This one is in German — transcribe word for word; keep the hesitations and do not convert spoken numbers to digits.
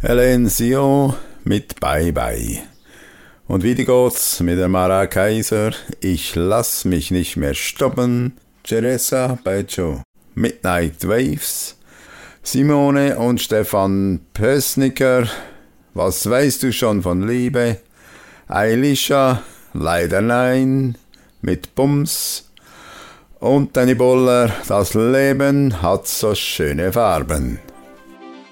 Hélène Sion mit Bye Bye. Und wieder geht's mit der Mara Kaiser. Ich lass mich nicht mehr stoppen. Teresa Baccio. Midnight Waves. Simone und Stefan Pößnicker. Was weißt du schon von Liebe? Elisha. Leider nein. Mit Bums. Und Danny Boller. Das Leben hat so schöne Farben.